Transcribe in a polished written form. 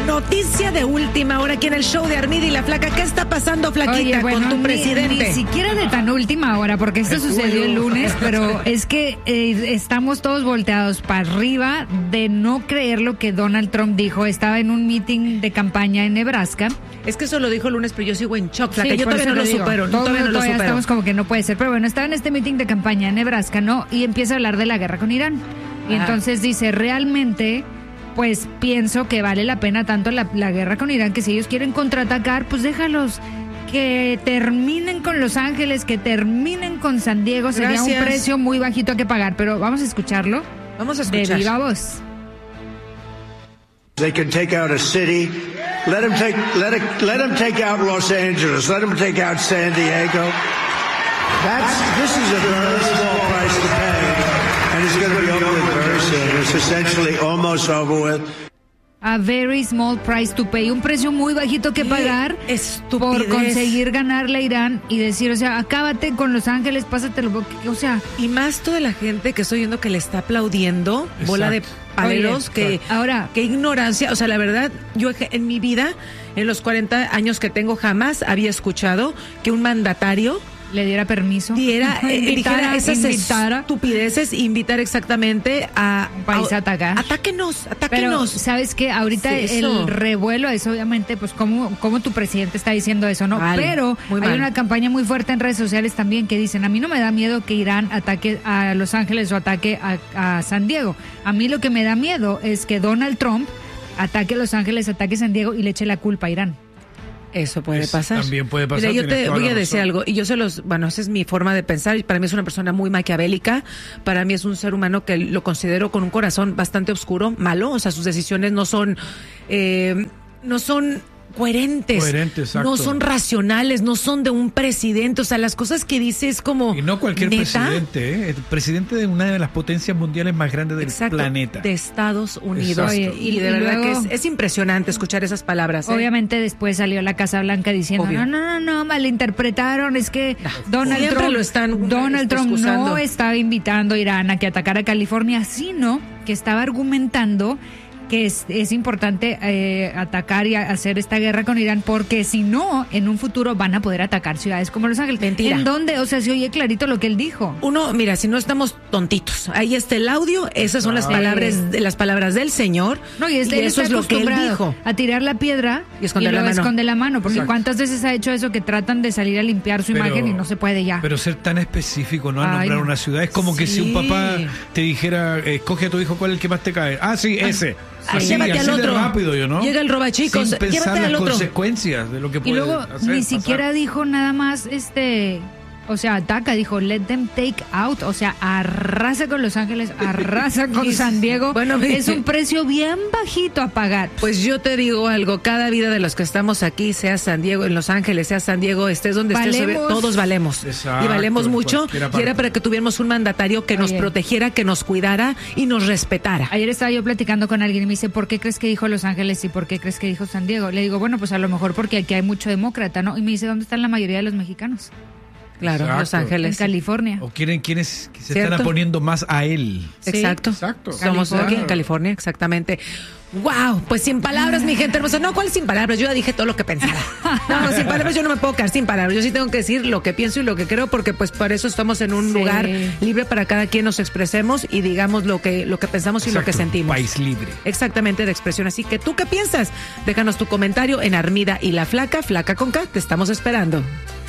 Noticia de última hora aquí en el show de Armida y la Flaca. ¿Qué está pasando, Flaquita, con tu presidente? Ni siquiera de tan última hora, porque esto sucedió el lunes, pero es que estamos todos volteados para arriba de no creer lo que Donald Trump dijo. Estaba en un meeting de campaña en Nebraska. Es que eso lo dijo el lunes, pero yo sigo en shock, Flaca. Sí, yo todavía no lo supero. Todavía estamos como que no puede ser. Pero bueno, estaba en este meeting de campaña en Nebraska, ¿no? Y empieza a hablar de la guerra con Irán. Y entonces dice, realmente, pues pienso que vale la pena tanto la guerra con Irán, que si ellos quieren contraatacar, pues déjalos que terminen con Los Ángeles, que terminen con San Diego. Sería un precio muy bajito que pagar, pero vamos a escucharlo. Vamos a escuchar. De viva voz. They can take out a city. Let them take out Los Angeles. Let them take out San Diego. This is a very small price to pay, and it's going to be over with very soon. It's essentially almost over with. A very small price to pay, un precio muy bajito que pagar por conseguir ganarle a Irán y decir, o sea, acábate con Los Ángeles, pásatelo, o sea. Y más toda la gente que estoy viendo que le está aplaudiendo, bola de paleros, que qué ignorancia, o sea, la verdad, yo en mi vida, en los 40 años que tengo, jamás había escuchado que un mandatario le diera permiso, dijera esas estupideces, invitar exactamente a un país a atacar. Atáquenos. Pero, ¿sabes qué? Ahorita el revuelo es obviamente, pues, como tu presidente está diciendo eso, ¿no? Pero hay una campaña muy fuerte en redes sociales también que dicen, a mí no me da miedo que Irán ataque a Los Ángeles o ataque a San Diego. A mí lo que me da miedo es que Donald Trump ataque a Los Ángeles, ataque a San Diego y le eche la culpa a Irán. Eso puede pasar. También puede pasar. Mira, yo te voy a decir algo, y yo esa es mi forma de pensar, y para mí es una persona muy maquiavélica, para mí es un ser humano que lo considero con un corazón bastante oscuro, malo, o sea, sus decisiones no son coherentes, no son racionales, no son de un presidente, o sea, las cosas que dice es como... Y no cualquier presidente, el presidente de una de las potencias mundiales más grandes del planeta. De Estados Unidos. Oye, y de verdad luego, que es impresionante escuchar esas palabras. Obviamente después salió la Casa Blanca diciendo, no, malinterpretaron, es que Donald Trump no estaba invitando a Irán a que atacara a California, sino que estaba argumentando que es importante atacar y hacer esta guerra con Irán, porque si no, en un futuro van a poder atacar ciudades como Los Ángeles. Mentira. ¿En dónde? O sea, se oye clarito lo que él dijo. Mira, si no estamos tontitos, ahí está el audio, esas son las palabras del señor. No, y eso es lo que él dijo. A tirar la piedra y esconde la mano, porque ¿cuántas veces ha hecho eso que tratan de salir a limpiar su imagen y no se puede ya? Pero ser tan específico, ¿no? A nombrar una ciudad, es como que si un papá te dijera, escoge a tu hijo cuál es el que más te cae. Ah, sí, ese. Llévate al otro. Rápido, ¿no? Llega el robachicos. Sin pensar llévate al otro. Las consecuencias de lo que puede hacer. Y luego ni siquiera dijo nada más o sea, ataca, dijo, let them take out, o sea, arrasa con Los Ángeles, arrasa con San Diego. Bueno, es un precio bien bajito a pagar. Pues yo te digo algo, cada vida de los que estamos aquí, sea San Diego, en Los Ángeles, sea San Diego, estés donde estés, todos valemos. Exacto, y valemos mucho, y era para que tuviéramos un mandatario que nos protegiera, que nos cuidara y nos respetara. Ayer estaba yo platicando con alguien y me dice, ¿por qué crees que dijo Los Ángeles y por qué crees que dijo San Diego? Le digo, bueno, pues a lo mejor porque aquí hay mucho demócrata, ¿no? Y me dice, ¿dónde están la mayoría de los mexicanos? Claro, exacto. Los Ángeles. En California. O quieren quienes se están oponiendo más a él. Exacto. Somos aquí en California, exactamente. Wow, pues sin palabras, mi gente hermosa. No, ¿cuál sin palabras? Yo ya dije todo lo que pensaba. No, sin palabras yo no me puedo quedar sin palabras. Yo sí tengo que decir lo que pienso y lo que creo, porque pues por eso estamos en un lugar libre para cada quien nos expresemos y digamos lo que pensamos y lo que sentimos. Un país libre. Exactamente, de expresión. Así que, ¿tú qué piensas? Déjanos tu comentario en Armida y la Flaca, Flaca con K. Te estamos esperando.